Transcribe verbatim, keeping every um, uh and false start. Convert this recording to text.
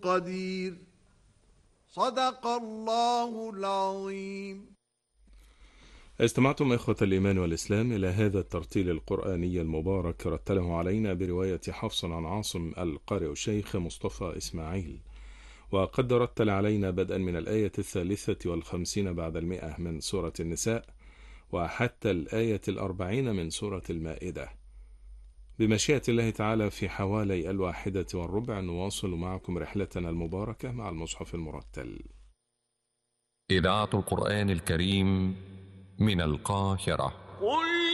قدير. صدق الله العظيم. استمعتم إخوة الإيمان والإسلام إلى هذا الترتيل القرآني المبارك، رتله علينا برواية حفص عن عاصم القارئ الشيخ مصطفى إسماعيل، وقد رتل علينا بدءا من الآية الثالثة والخمسين بعد المئة من سورة النساء وحتى الآية الأربعين من سورة المائدة. بمشيئة الله تعالى في حوالي الواحدة والربع نواصل معكم رحلتنا المباركة مع المصحف المرتل. إذاعة القرآن الكريم من القاهرة.